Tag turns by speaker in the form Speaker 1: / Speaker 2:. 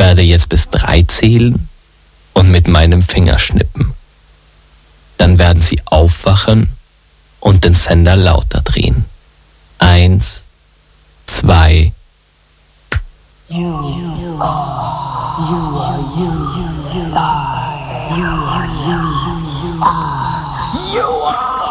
Speaker 1: werde jetzt bis 3 zählen und mit meinem Finger schnippen. Dann werden Sie aufwachen und den Sender lauter drehen. 1, 2.
Speaker 2: You are